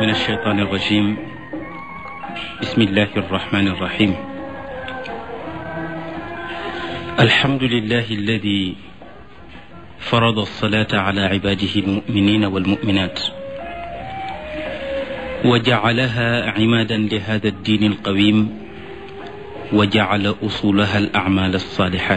من الشيطان الرجيم بسم الله الرحمن الرحيم الحمد لله الذي فرض الصلاة على عباده المؤمنين والمؤمنات وجعلها عمادا لهذا الدين القويم وجعل أصولها الأعمال الصالحات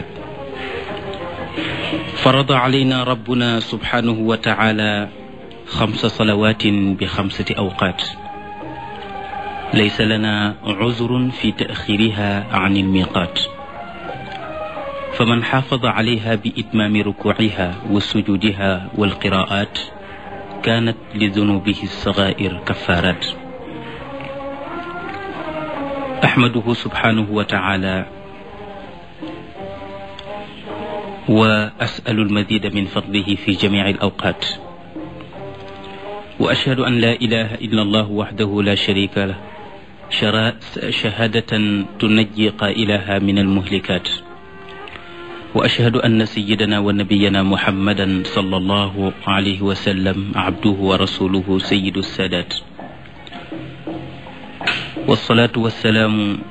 فرض علينا ربنا سبحانه وتعالى 5 صلوات ب5 أوقات ليس لنا عذر في تأخيرها عن الميقات فمن حافظ عليها بإتمام ركوعها وسجودها والقراءات كانت لذنوبه الصغائر كفارات أحمده سبحانه وتعالى وأسأل المزيد من فضله في جميع الأوقات وأشهد أن لا إله إلا الله وحده لا شريك له شهادة تنجي قائلها من المهلكات وأشهد أن سيدنا ونبينا محمدا صلى الله عليه وسلم عبده ورسوله سيد السادات والصلاة والسلام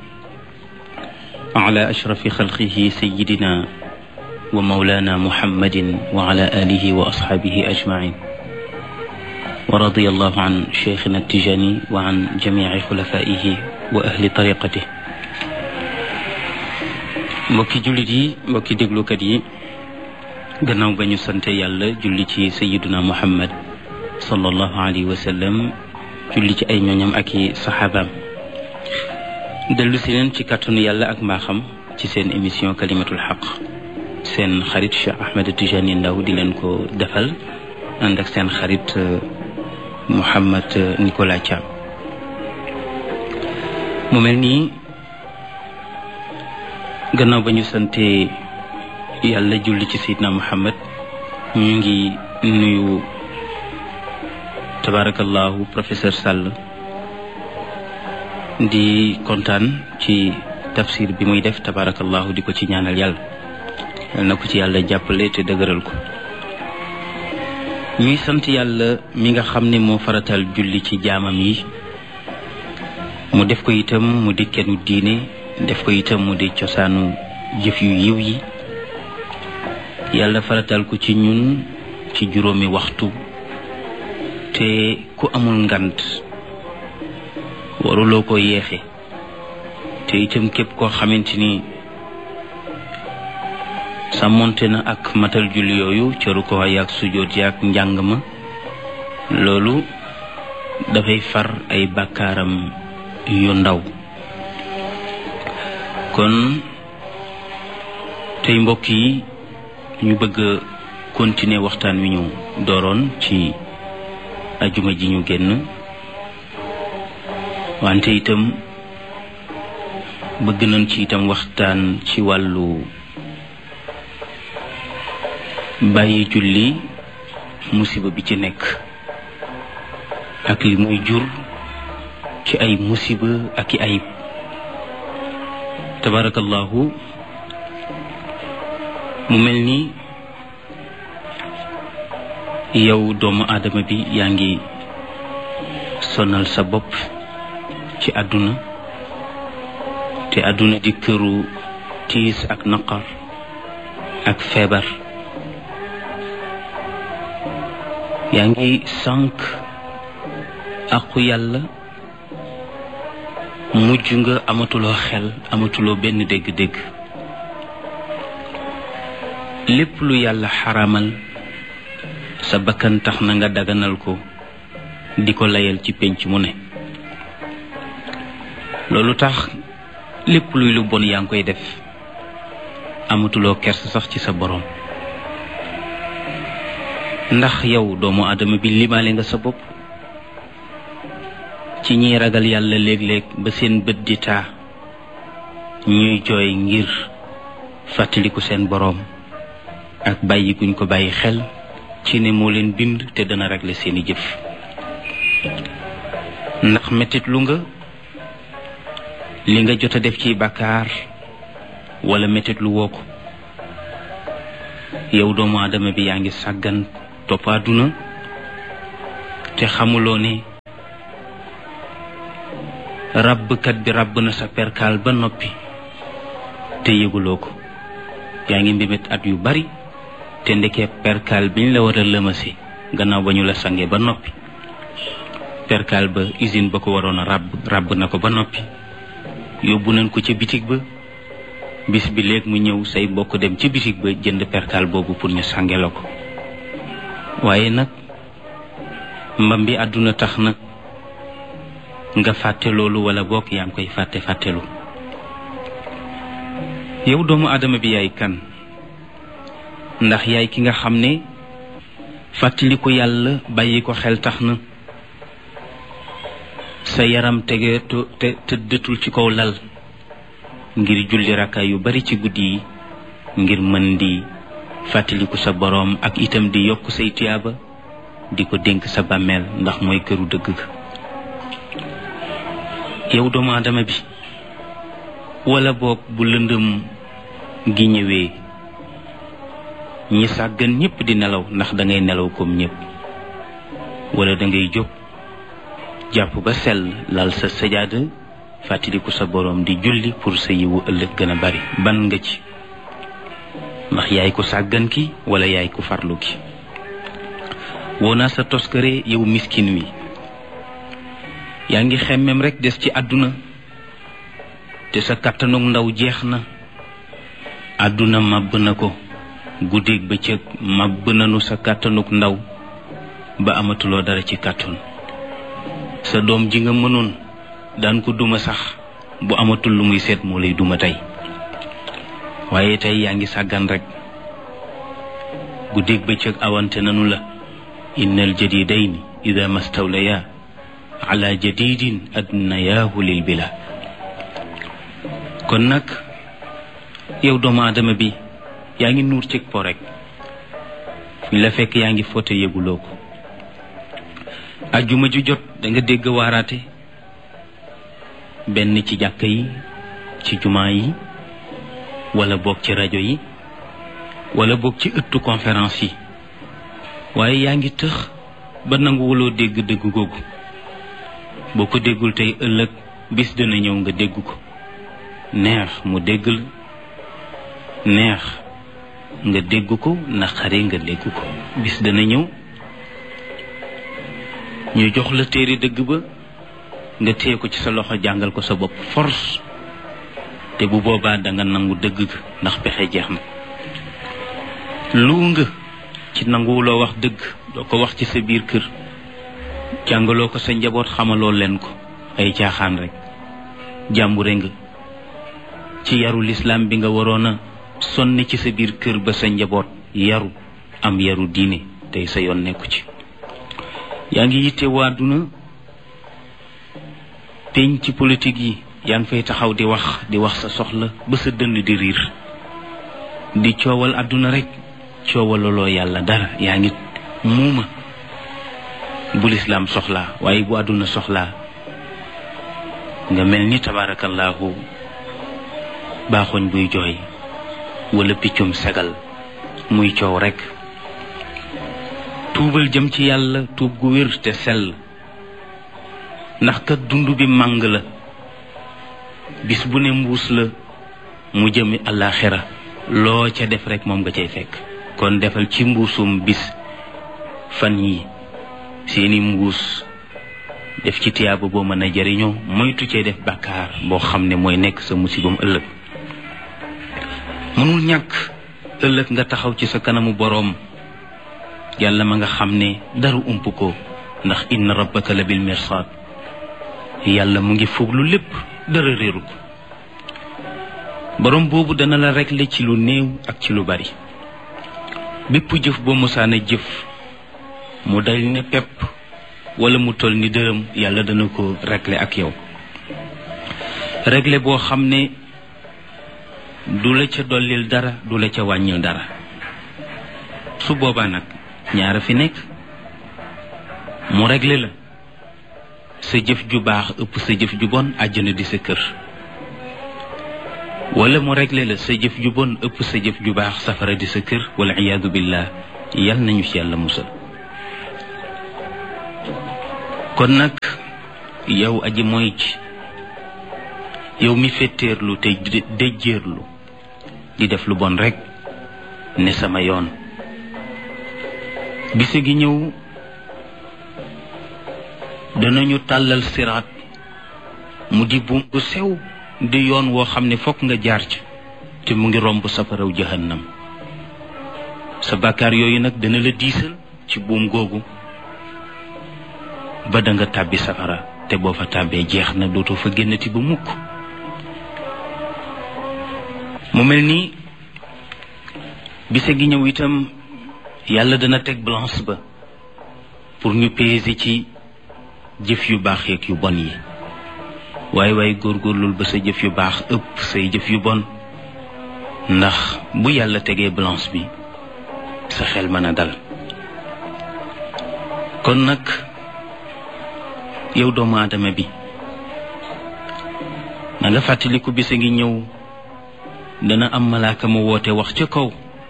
على أشرف خلقه سيدنا ومولانا محمد وعلى آله وأصحابه أجمعين ورضي الله عن شيخنا التجاني وعن جميع خلفائه وأهل طريقته mbokki jullit yi mbokki déglukat yi gannaaw ba ñu sante yàlla julli ci sayyiduna muhammad sallallahu alayhi wa sallam julli ci ay ñooñam ak i saxaabaam dellu si leen ci kàttanu yàlla ak mbaaxam ci seen émission kalimatul xaq seen xarit Cheikh Ahmed Tijani Ndaw di leen ko defal ànd ak seen xarit Mouhamed Nicolas Thiam mu mel nii gannaaw ba ñu sante yàlla julli ci Seydina Muhammad ñu ngi nuyu tabarakallahu professeur Sall di kontaan ci tafsir bi muy def tabarakallahu di ko ci ñaanal yàlla na ko ci yàlla jàppale te dëgëral ko ñuy sant yàlla mi nga xam ne moo faratal julli ci jaamam yi mu def ko itam mu di kennu diine def ko itam mu di cosaanu jëf yu yiw yi yàlla faratal ko ci ñun ci juróomi waxtu te ku amul ngant waruloo ko yeexe te itam képp koo xamante ni sàmmonte na ak matal julli yooyu cëru ko yaak sujjóot yaak njàng ma loolu dafay far ay bàkkaaram yu ndaw kon tey mbokk yi ñu bëgg a continuer waxtaan wi ñu dooroon ci ajuma ji ñu génn wante itam bëgg nañ ci itam waxtaan ci wàllu bàyyi julli musiba bi ci nekk ak li muy jur ci ay musiba ak i ayib tabarakallahu mu mel ni yow doomu aadama bi yaa ngi sonal sa bopp ci àdduna te àdduna di këru tiis ak naqar ak feebar yaa ngi sànq aqu yàlla mujj nga amatuloo xel amatuloo benn dégg-dégg lépp lu yàlla xaramal sa bakkan tax na nga daganal ko di ko layal ci pénc mu ne loolu tax lépp luy lu bon yaa ngi koy def amatuloo kersa sax ci sa borom ndax yow doomu aadama bi limaale nga sa bopp ci ñiy ragal yàlla léeg-léeg ba seen bët di taa ñuy jooy ngir fàttaliku seen boroom ak bàyyi guñ ko bàyyi xel ci ne moo leen bind te dana régler seeni jëf ndax mettit lu nga li nga jot a def ci bàkkaar wala mettit lu woo ko yow doomu aadama bi yaa ngi sàggan topp àdduna te xamuloo ne ràbbkat bi ràbb na sa perkaal ba noppi te yëguloo ko. yaa ngi mbimit at yu bari te ndekee perkaal biñ la war a lëmase gannaaw ba ñu la sange ba noppi, perkaal ba usine ba ko waroon a ràbb na ko ba noppi, yóbbu nañ ko ca bitig ba. bis bi léegi mu ñëw say mbokk dem ci bitig ba jënd perkaal boobu pour ñu sange la ko. waaye nag mbam bi àdduna tax nag nga fàtte loolu, wala bokk yaa ngi koy fàttelu. yow doomu aadama bi yaay kan? ndax yaay ki nga xam ne fàttali ko yàlla bàyyi ko xel tax na sa yaram tege te tëddatul ci kaw lal ngir julli rakka yu bari ci guddi yi, ngir mën di fàttaliku sa boroom ak itam di yokk say tiyaaba, di ko dénk sa bàmmeel ndax mooy këru dëgg ga. yow doomu aadama bi, wala boog bu lëndëm gi ñëwee ñi sàggan ñépp di nelaw, ndax dangay nelaw comme ñépp, wala dangay jóg jàpp ba sell lal sa sajaada fàttaliku sa boroom di julli pour sa yiwu ëllëg gën a bari. ban nga ci? ndax yaay ko sàggan ki wala yaay ko farlu ki? woonaa sa toskare yow miskin wi, yaa ngi xemmem rekk des ci àdduna te sa kàttanug ndaw jeex na. àdduna màbb na ko, guddeeg bëccëg màbb nanu sa kàttanug ndaw ba amatuloo dara ci kàttan. sa doom ji nga mënoon daan ko duma sax bu amatul lu muy seet moo lay duma tey. waaye tey yaa ngi sàggan rekk, guddeeg bëccëg awante nanu la. innal jadidayni ida mastawlaya ala jadidin adnayaahu lil bila. kon nag yow doomu aadama bi yaa ngi nuur cig po rek, fi la fekk yaa ngi foote yëguloo ko. ajjuma ju jot da nga dégg waaraate, benn ci jàkka yi, ci jumaa yi, wala boog ci rajo yi, wala boog ci ëttu conférence yi. waaye yaa ngi tëx ba nanguwuloo dégg dëgg googu. boo ko déggul tey ëllëg bis dana ñëw nga dégg ko, neex mu déggal, neex nga dégg ko, naqari nga dégg ko. bis dana ñëw ñu jox la téere dëgg ba nga téye ko ci sa loxo jàngal ko sa bopp force, te bu boobaa danga nangu dëgg ga ndax pexe jeex na. lu nga ci nanguwuloo wax dëgg, doo ko wax ci sa biir kër, jàngaloo ko sa njaboot, xamaloo leen ko, ay caaxaan rek. jàmbure nga ci yaru lislaam bi nga waroon a sonni ci sa biir kër ba sa njaboot yaru am yaru diine, tey sa yoon nekku ci. yaa ngi yitte waa àdduna, peñ ci politique yi yaa ngi fay taxaw di wax sa soxla ba sa dënn di riir, di coowal àdduna rek, coowalaloo yàlla dara. yaa ngi muuma bu lislaam soxlaa, waaye bu àdduna soxlaa nga mel ni tabaarakallaahu baaxoñ buy jooy wala piccum segal muy coow rekk. tuubal jëm ci yàlla, tuub gu wér te sell, ndax kat dund bi màng la, bis bu ne mbuus la mu jëmi àllaaxira, loo ca def rekk moom nga cay fekk. kon defal ci mbuusum bis fan yi seeni mbuus, def ci tiyaaba boo mën a jariñoo, moytu cee def bàkkaar boo xam ne mooy nekk sa musibam ëllëg. mënul ñàkk ëllëg nga taxaw ci sa kanamu boroom, yàlla ma nga xam ne dara ump ko, ndax inna rabbaka la bil mirsaad. yàlla mu ngi fooglu lépp, dara réeru ko. boroom boobu dana la régler ci lu néew ak ci lu bari. bépp jëf boo mosaana jëf mu dal ne pepp wala mu toll ni dërëm, yàlla dana ko régler ak yow. régler boo xam ne du la ca dollil dara, du la ca wàññil dara. su boobaa nag ñaara fi nekk, mu régler la sa jëf ju baax ëpp sa jëf ju bon, àjjana di sa kër, wala mu régler la sa jëf ju bon ëpp sa jëf ju baax, safara di sa kër, wala iyaadu billah. yal nañu ci yàlla musal. kon nag yow aji mooy ci yow mi fetteerlu te déjjeerlu di def lu bon rekk ne sama yoon bise gi ñëw danañu tàllal siraat mu di buum bu sew di yoon woo xam ne fokk nga jaar ci te mu ngi romb safaraw jahannam sa bàkkaar yooyu nag dana la diisal ci buum googu ba da nga tàbbi safara te boo fa tàbbee jeex na dootoo fa génnati ba mukk mu mel ni bise gi ñëw itam yàlla dana teg balance ba pour ñu peser ci jëf yu baax yeeg yu bon yi waaye góorgóorlul ba sa jëf yu baax ëpp say jëf yu bon ndax bu yàlla tegee balance bi sa xel mën a dal kon nag yow doomu aadama bi na nga fàttaliku bise ngi ñëw dana am malaaka ma woote wax ca kaw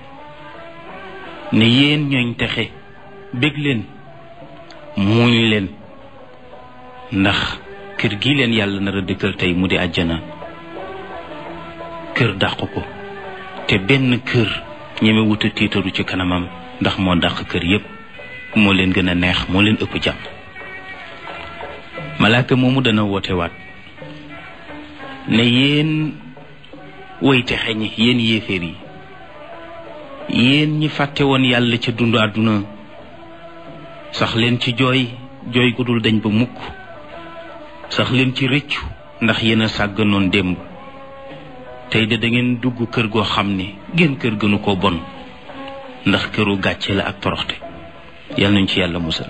ne yéen ñooñ texe bég leen muuñ leen ndax kër gi leen yàlla nar a dëkkal tey mu di àjjana kër dàq ko te benn kër ñeme wuta tiitaru ci kanamam ndax moo dàq kër yépp moo leen gën a neex moo leen ëpp jàmm malaaka moomu dana woote waat ne yéen way texe ñi yéen yéeféer yi yéen ñi fàtte woon yàlla ca dundu àdduna sax leen ci jooy gu dul dañ ba mukk sax leen ci rëccu ndax yéen a sàgganoon démb tey de da ngeen dugg kër goo xam ne ngeen kër gënu ko bon ndax këru gàcce la ak toroxte yàlla nañ ci yàlla musal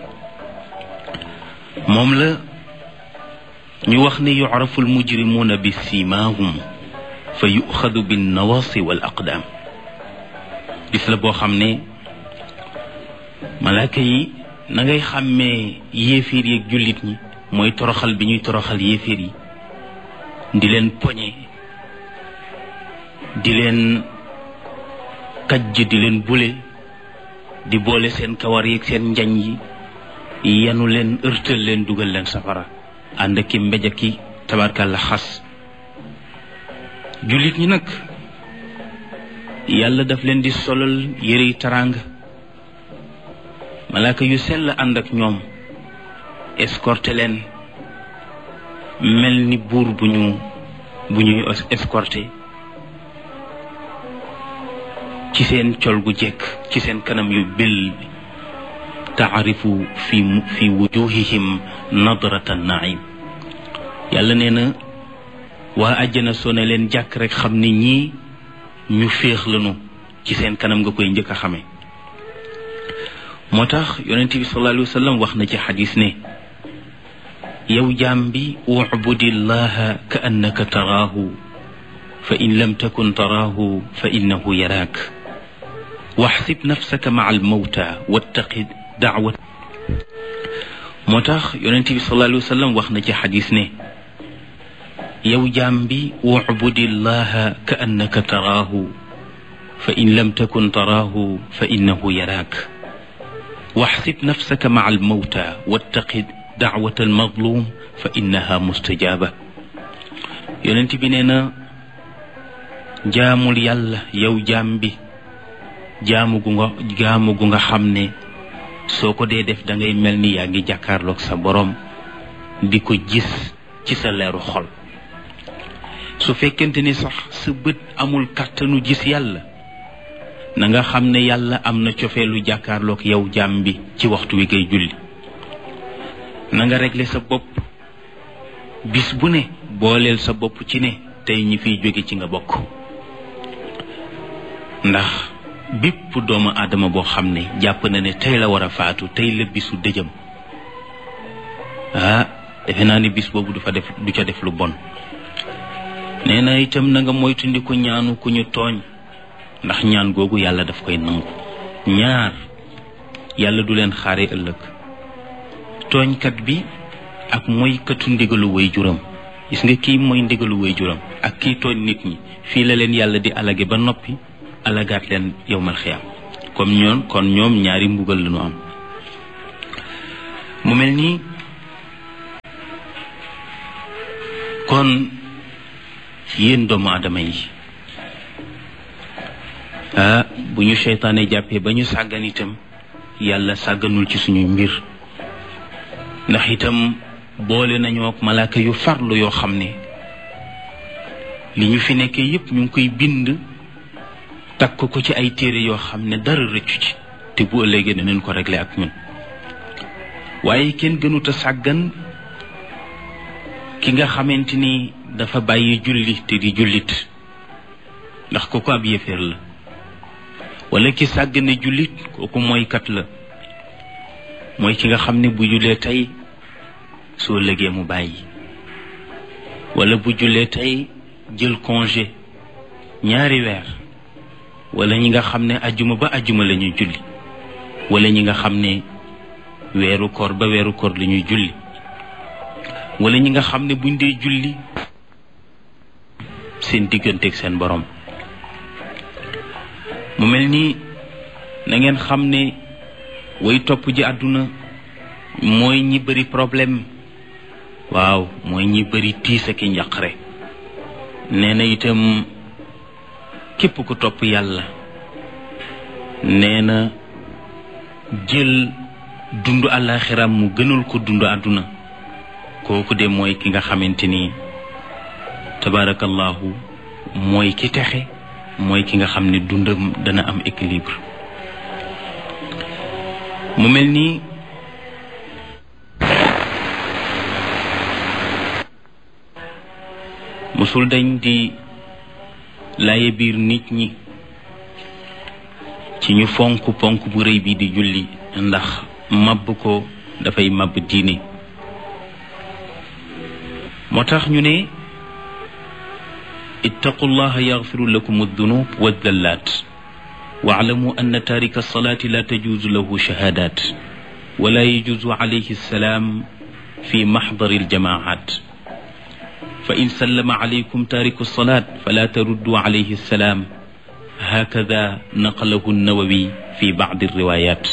moom la ñu wax ne yu'rafu al-mujrimuuna bi siimaahum fa yu'xadu bin nawaasi wal aqdaam gis la boo xam ne malaaka yi na ngay xàmmee yéeféer yi ak jullit ñi mooy toroxal bi ñuy toroxal yéeféer yi di leen poñe di leen kajj di leen bule di boole seen kawar yi ak seen njañ yi yanu leen ërtal leen dugal leen safara ànd ki mbéj ki tabarkalla xas jullit ñi nag yàlla daf leen di solal yërey taraanga malaaka yu sell ànd ak ñoom escorté leen mel ni buur bu ñuy escorté ci seen col gu jekk ci seen kanam yu bel taarifu fi wujuhihim nadrata naim yàlla nee na waa àjjana soo ne leen jàkk rek xam ne ñii ñu féex lanu ci seen kanam nga koy njëkk a xame moo tax yonent bi sallallahu alayhi wa sallam wax na ci xadis ne yow jaam bi ubudillaha ka annaka taraahu fa in lam takun taraahu fa innahu yaraak waxsib nafsaka maa almawta wattaqi daawat moo tax yonent bi sallallahu alayhi wa sallam wax na ci xadis ne yow jaam bi ubudillaha ka annaka taraahu fa in lam takun taraahu fa innahu yaraak waxsib nafsaka maa almawta wattaqi daawat almadlum fa innaha mustajaaba yonent bi nee na jaamul yàlla yow jaam bi jaamu gu nga xam ne soo ko dee def da ngay mel ni yaa ngi jàkkaarloog sa borom di ko gis ci sa leeru xol su fekkente ni sax sa bët amul kàttanu gis yàlla na nga xam ne yàlla am na cofeelu jàkkaarloog yow jaam bi ci waxtu wi ngay julli na nga régler sa bopp bis bu ne booleel sa bopp ci ne tey ñi fiy jóge ci nga bokk ndax bépp doomu aadama boo xam ne jàpp na ne tey la war a faatu tey la bisu dëjëm defe naa ni bis boobu du ca def lu bon nee na itam na nga moytandiku ñaanu ku ñu tooñ ndax ñaan googu yàlla daf koy nangu ñaar yàlla du leen xaare ëllëg tooñkat bi ak moykatu ndigalu way juram gis nga kii mooy ndigalu way juram ak kii tooñ nit ñi fii la leen yàlla di alage ba noppi alagaat leen yowmal xiyaam kon ñoom ñaari mbugal lañu am mu mel nii kon yéen doomu aadama yi bu ñu seytaane jàppee ba ñu sàggan itam yàlla sàgganul ci suñu mbir ndax itam boole nañoo ak malaaka yu farlu yoo xam ne li ñu fi nekkee yépp ñu ngi koy bind takk ko ci ay téere yoo xam ne dara rëccu ci te bu ëllëgee danañ ko régler ak ñun waaye kenn gënut a sàggan ki nga xamante ni dafa bàyyi julli te di jullit ndax kooku ab yéeféer la wala ki sàggane jullit kooku mooykat la mooy ki nga xam ne bu jullee tey soo lëgee mu bàyyi wala bu jullee tey jël congé ñaari weer wala ñi nga xam ne ajjuma ba ajjuma la ñuy julli wala ñi nga xam ne weeru koor ba weeru koor la ñuy julli wala ñi nga xam ne buñ dee julli seen digganteeg seen borom mu mel ni na ngeen xam ne way topp ji àdduna mooy ñi bëri problème waaw mooy ñi bëri tiis ak i njaqare nee na itam képp ku topp yàlla nee na jël dund àllaaxiram mu gënal ko dund àdduna kooku de mooy ki nga xamante ni tabarakallahu mooy ki texe mooy ki nga xam ne dundam dana am équilibre mu mel ni musul dañ di laaye biir nit ñi ci ñu fonk ponk bu rëy bi di julli ndax màbb ko dafay màbb diine moo tax ñu ne ittaqullaha yaghfiru lakum ad-dunub wad-dallat wa'lamu anna tarika as-salati la tajuzu lahu shahadat wala yajuzu alayhi as-salam fi mahdar al-jama'at فإن سلم عليكم تارك الصلاة فلا تردوا عليه السلام هكذا نقله النووي في بعض الروايات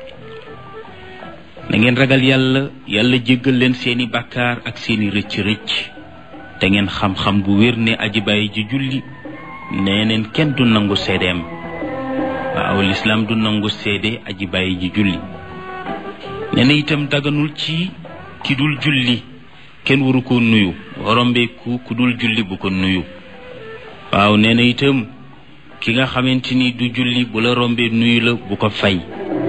نغين رغال يالا جيغل لين سيني بكار اك سيني ريتش ريتش تا ngeen xam xam bu wér ne aji bàyyi ji julli neneen kenn du nangu seedeem waaw l'islam du nangu seede aji bàyyi ji julli neena itam daganul ci ki dul julli kenn waru ko nuyu rombe ku dul julli bu ko nuyu waaw neena itam ki nga xamanteni du julli bu la rombe nuyu la bu ko fay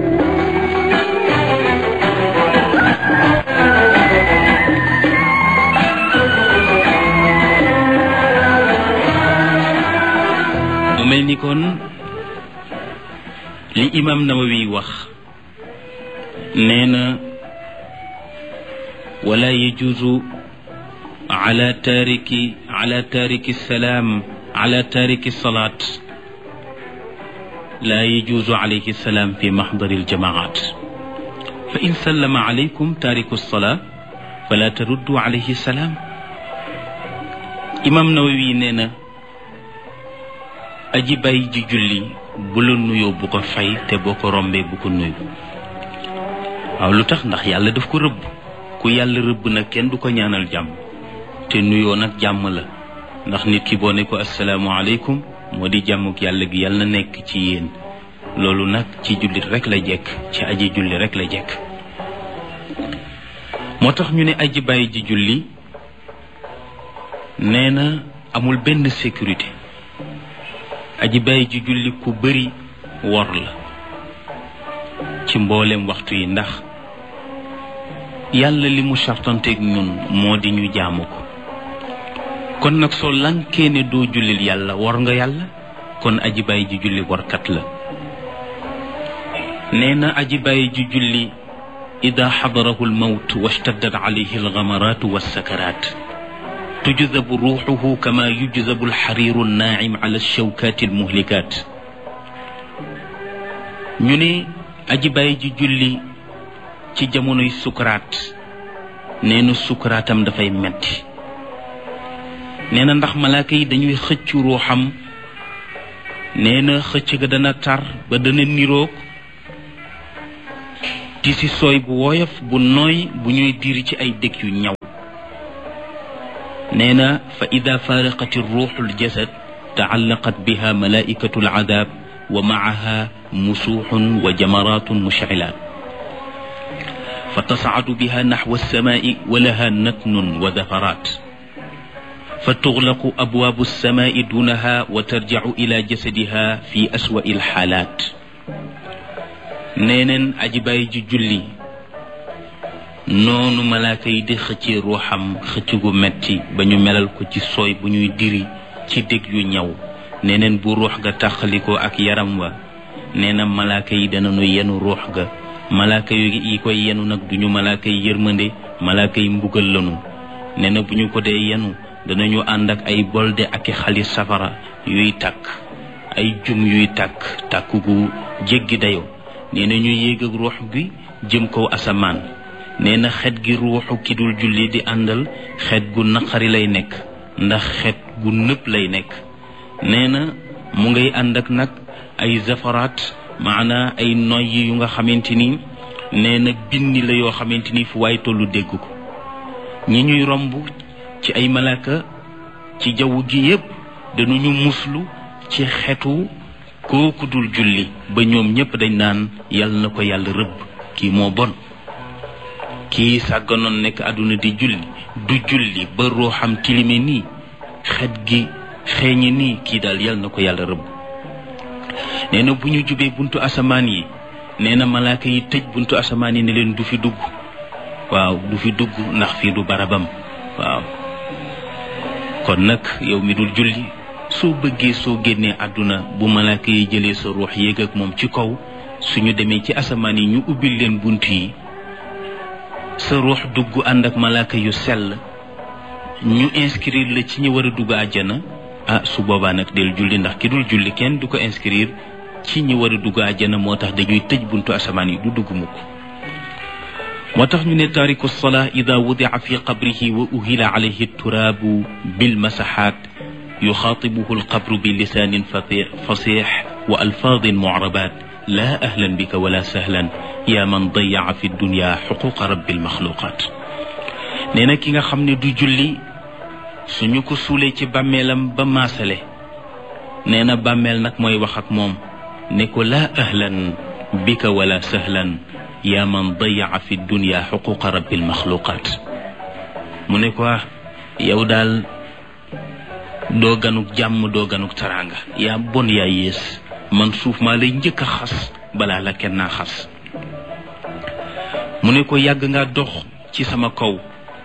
mu melni kon li imam Nawawi wax neena ولا يجوز على تارك الصلاة لا يجوز عليه السلام في محضر الجماعات فإن سلم عليكم تارك الصلاة فلا تردوا عليه السلام إمام نووي نينا aji bay ji julli bu la nuyo bu ko fay te boko rombe bu ko nuyu waaw lutax ndax yàlla daf ko rëbb ku yàlla rëbb nag kenn du ko ñaanal jàmm te nuyoo nag jàmm la ndax nit ki boo ne ko assalaamu aleykum moo di jàmmuk yàlla gi yàlla na nekk ci yéen loolu nag ci jullit rek la jekk ci aji julli rek la jekk moo tax ñu ne aji bàyyi ji julli nee na amul benn sécurité aji bàyyi ji julli ku bëri wor la ci mboolem waxtu yi ndax yàlla li mu sartanteeg ñun moo di ñu jaamu ko kon nag soo lankee ne doo jullil yàlla war nga yàlla kon aji bàyyi ji julli warkat la nee na aji bàyyi ji julli ida xadarahu almawt washtaddat alayhi algamaratu wassakarat tujzabu ruuxuhu kama yujzabu alxariru annaacim ala alshawkati almuhlikat ñu ne aji bàyyi ji julli ci jamonoy sukuraat nee na sukuraatam dafay metti nee na ndax malaaka yi dañuy xëcc ruuxam nee na xëcc ga dana tar ba dana niroog di si sooy bu woyof bu nooy bu ñuy diri ci ay dëkk yu ñaw nee na fa ida faraqat ruuxu ljasad taallaqat biha malaikatu alcadaab wa macaha musuuxun wa jamaratun mushcilaat fa tascadu biha naxwa alsamaai wa laha natnun wa dafaraat fa tuxlaqu abwaabu alsamaai duunaha wa tarjacu ila jasadiha fi aswa'i alxaalaat neeneen aji bàyyi ji julli noonu malaaka yi di xëcci ruuxam xëcc gu metti ba ñu melal ko ci sooy bu ñuy diri ci dég yu ñaw neneen bu ruux ga taxalikoo ak yaram wa nee na malaaka yi danañu yenu ruux ga malaaka yi koy yenu nag duñu malaaka yi yërmande malaaka yi mbugal lanu nee na bu ñu ko dee yenu danañu ànd ak ay bolde ak i xali safara yuy tàkk ay jum yuy tàkk tàkk gu jéggi dayo nee na ñu yéeg ak ruux bi jëm kaw asamaan nee na xet gi ruuxu ki dul julli di àndal xet gu naqari lay nekk ndax xet gu nëpp lay nekk nee na mu ngay ànd ak nag ay zafaraat maanaa ay noyyi yu nga xamante ni nee na bindi la yoo xamante ni fu waay tollu dégg ko ñi ñuy romb ci ay malaaka ci jaww gi yépp dañu muslu ci xetu kooku dul julli ba ñoom ñépp dañ naan yàlla na ko yàlla rëbb kii moo bon kii sàgganoon nekk àdduna di julli du julli ba ruuxam tilime nii xet gi xeeñe nii kii daal yàlla na ko yàlla rëbb nee na bu ñu jubee buntu asamaan yi nee na malaaka yi tëj buntu asamaan yi ne leen du fi dugg waaw du fi dugg ndax fii du barabam waaw kon nag yow mi dul julli soo bëggee soo génnee àdduna bu malaaka yi jëlee sa ruux yéeg ak moom ci kaw suñu demee ci asamaan yi ñu ubbil leen bunt yi sa ruux dugg ànd ak malaaka yu sell ñu inscrire la ci ñi war a dugg àjjana su boobaa nag del julli ndax ki dul julli kenn du ko inscrire ci ñi war a dugg àjjana moo tax dañuy tëj buntu asamaan yi du dugg mukk moo tax ñu ne taariku salaa ida wudica fi qabrihi wa uhila alayhi turaabu bilmasaxaat yuxaatibuhu alqabru bi lisaanin fasix wa alfaadin mucrabaat laa ahlan bika wala sahlan yaa man dayaca fi dunya xuquqa rabbi almaxluqaat nee na ki nga xam ne du julli suñu ko suulee ci bàmmeelam ba maasale nee na bàmmeel nag mooy wax ak moom ne ko laa ahlan bika wala sahlan yaa man dayaca fi dunya xuquqa rabbi almaxluqaat mu ne ko yow daal doo ganuk jàmm doo ganuk taraanga yaa bon yaa yées man suuf maa lay njëkk a xas balaa la kenn naa xas mu ne ko yàgg nga dox ci sama kaw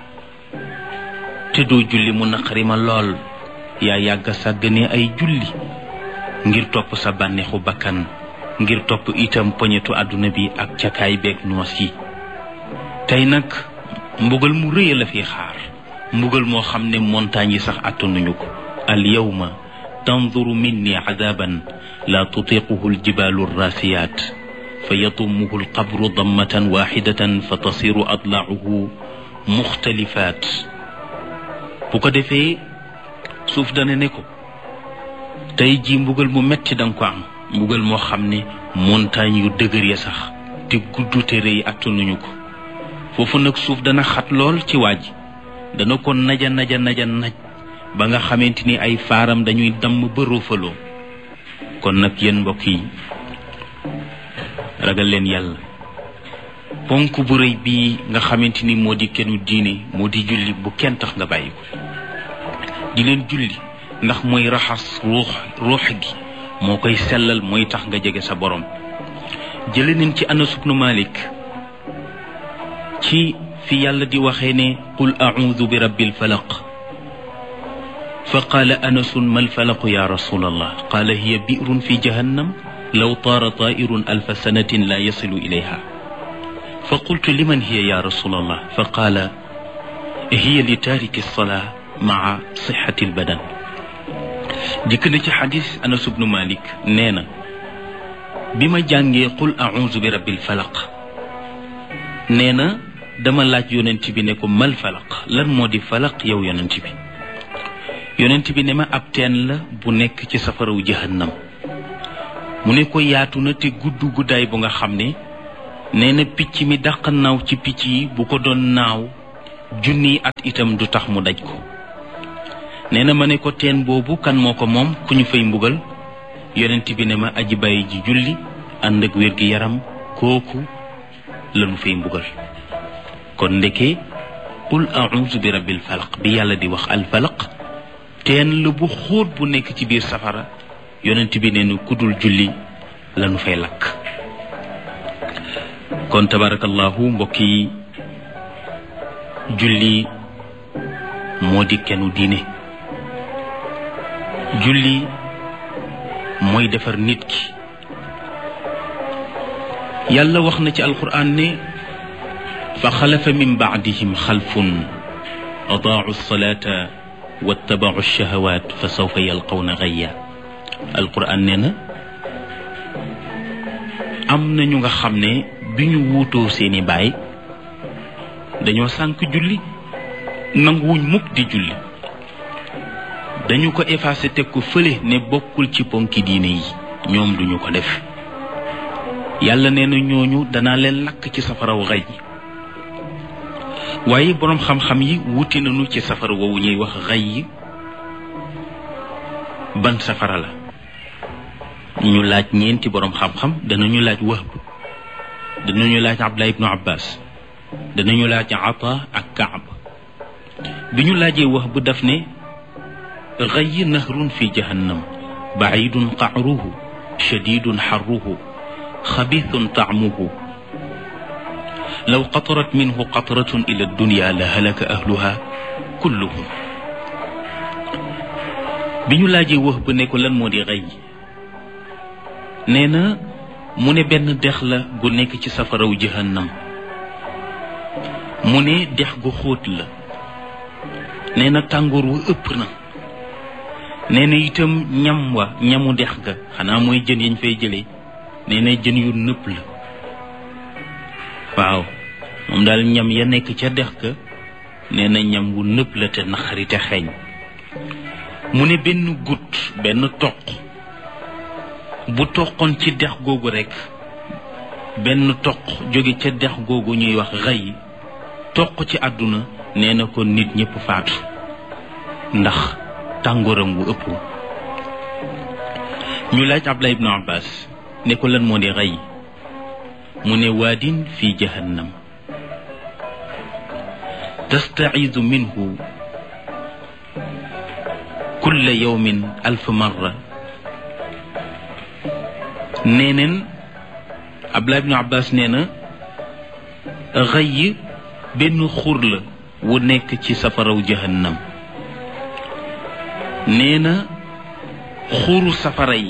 te doo julli mu naqari ma lool yaa yàgg sàggane ay julli ngir topp sa bànneexu bakkan ngir topp itam poñetu àdduna bi ak cakaay beeg noos yi tey nag mbugal mu rëy la fi xaar mbugal moo xam ne montagne yi sax attanuñu ko al yawma tanzuru minni adaban la tutiquhu aljibaalu arrasiyaat fa yatumuhu alqabru dammatan waxidatan fa tasiru adlaacuhu muxtalifaat bu ko defee suuf dana ne ko tey ji mbugal mu metti danga ko am mbugal moo xam ne montagne yu dëgër ya sax te gudd te rëy attanuñu ko foofu nag suuf dana xat lool ci waaj dana ko naj ba nga xamante ni ay faaram dañuy damm ba roofaloo kon nag yéen mbokk yi ragal leen yàlla ponk bu rëy bii nga xamante ni moo di kennu diine moo di julli bu kenn tax nga bàyyi ko di leen julli ndax mooy raxas ruux gi moo koy sellal mooy tax nga jege sa borom jële nañ ci Anas ibnu Malik ci fi yàlla di waxee ne qul a'uudu bi rabbil falaq fa qaala anasun mal falaqu ya rasulallah qaala hiya bi'run fi jahannam law taara taa'irun alfa sanatin la yasilu ilayha fa qultu liman hiya ya rasulallah fa qaala hiya li taariki salaa maa sixati albadan dikk na ci xadis Anas ibnu Malik nee na bi ma jàngee qul a'uudu bi rabbil falaq nee na dama laaj yonent bi ne ko mal falaq lan moo di falaq yow yonent bi yonent bi ne ma ab teen la bu nekk ci safaraw jahannam mu ne ko yaatu na te guddaay bu nga xam ne nee na picc mi dàq naaw ci picc yi bu ko doon naaw junniy at itam du tax mu daj ko nee na ma ne ko teen boobu kan moo ko moom ku ñu fay mbugal yonent bi ne ma aji bàyyi ji julli ànd ak wér gi yaram kooku lanu fay mbugal kon ndeke qul a'uuzu bi rabbil falaq bi yàlla di wax al falaq teen la bu xóot bu nekk ci biir safara yonent bi ne nu kudul julli lanu fay lakk kon tabarakallahu mbokk yi julli moo di kenu diine julli mooy defar nit ki yàlla wax na ci alquran ne fa xalafa min baadihim xalfun adaau alsalata wattabau alshahawat fa sawfa yalqawna gayya alquran nee na am na ñu nga xam ne bi ñu wuutoo seeni baay dañoo sànk julli nanguwuñ mukk di julli dañu ko effacé teg ko fële ne bokkul ci ponki diine yi ñoom duñu ko def yàlla nee na ñooñu danaa leen lakk ci safaraw xay waaye boroom xam-xam yi wuti nañu ci safara woowu ñuy wax xay yi ban safara la ñu laaj ñeenti boroom xam-xam danañu laaj Wahb danañu laaj Abdullah ibnu Abbas danañu laaj Ata ak Kaab bi ñu laajee Wahb daf ne xay nahrun fi jahannam baidun qa'ruhu shadidun harruhu xabithun ta'muhu law qatarat minhu qatratun ila dunya la halaka ahluha kulluhum bi ñu laajee Wahb ne ko lan moo di xay nee na mu ne benn dex la gu nekk ci safaraw jahannam mu ne dex gu xóot la nee na tàngoor wu ëpp na nee na itam ñam wa ñamu dex ga xanaa mooy jën yañ fay jëlee nee na jën yu nëpp la waaw moom daal ñam ya nekk ca dex ga nee na ñam wu nëpp la te naqari te xeeñ mu ne benn gut benn toq bu toqoon ci dex googu rekk benn toq jóge ca dex googu ñuy wax xay toq ci àdduna nee na ko nit ñépp faatu ndax tàngooram wu ëpp ñu laaj Abdullah ibnu Abbas ne ko lan moo di xay mu ne waadin fi jahannam tasta'iidu minhu kulla yawmin alf marra neeneen Abdullah ibnu Abbas nee na xay benn xur la wu nekk ci safaraw jahannam nee na xuru safara yi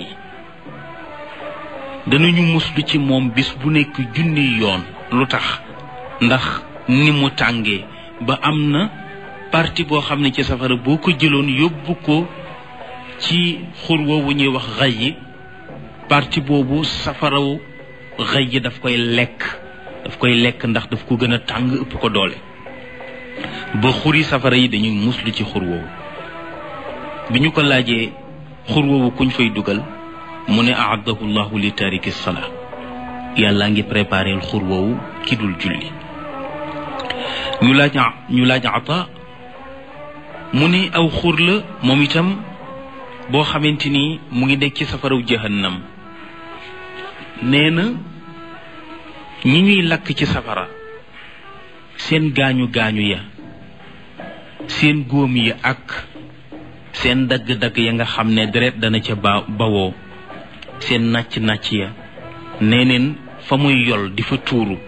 danañu muslu ci moom bis bu nekk junni yoon lu tax ndax ni mu tàngee ba am na parti boo xam ne ci safara boo ko jëloon yóbbu ko ci xur woowu ñuy wax xay yi parti boobu safaraw xay yi daf koy lekk ndax daf ko gën a tàng ëpp ko doole ba xuri safara yi dañuy muslu ci xur woowu bi ñu ko laajee xur woowu kuñ fay dugal mu ne aaddahu llahu li tariki salaa yàlla ngi préparé xur woowu ki dul julli ñu laaj Ata mu ne aw xur la moom itam boo xamante ni mu ngi nekk ci safaraw jahannam nee na ñi ñuy lakk ci safara seen gaañu ya seen góom yi ak seen dagg-dagg ya nga xam ne deret dana ca bawoo seen nàcc ya neeneen fa muy yol di fa tuuru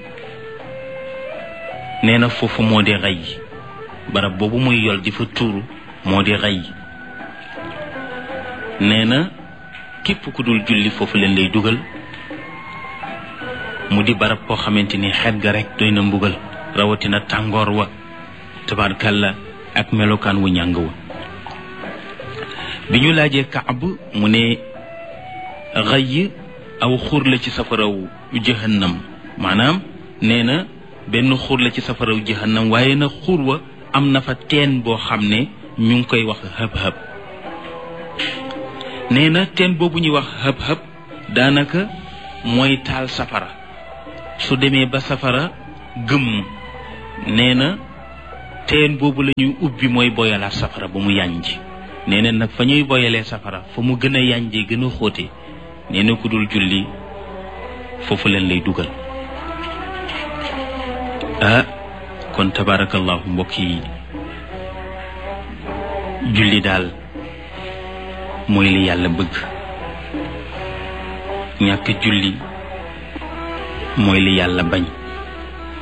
nee na foofu moo di xay barab boobu muy yol di fa tuuru moo di xay nee na képp ku dul julli foofu leen lay dugal mu di barab koo xamante ni xet ga rek doy na mbugal rawatina tàngoor wa tabaarkalla ak melokaan wu ñàng wa bi ñu laajee Kaab mu ne xay aw xur la ci safaraw jahannam maanaam nee na benn xur la ci safaraw jahannam waaye na xur wa am na fa teen boo xam ne ñu ngi koy wax hëb-hëb nee na teen boobu ñuy wax hëb-hëb daanaka mooy taal safara su demee ba safara gëmm nee na teen boobu la ñuy ubbi mooy boyalaat safara ba mu yànj nee na nag fa ñuy boyalee safara fa mu gën a yànjee gën a xóote nee na ku dul julli foofu leen lay dugal. kon tabarakallahu mbokk yi julli daal mooy li yàlla bëgg, ñàkk julli mooy li yàlla bañ.